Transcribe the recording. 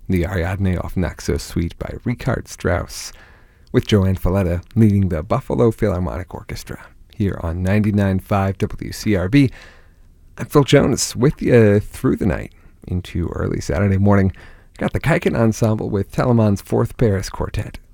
the Ariadne auf Naxos suite by Richard Strauss, with Joanne Falletta leading the Buffalo Philharmonic Orchestra, here on 99.5 WCRB. I'm Phil Jonas, with you through the night into early Saturday morning. Got the Kaiken Ensemble with Telemann's Fourth Paris Quartet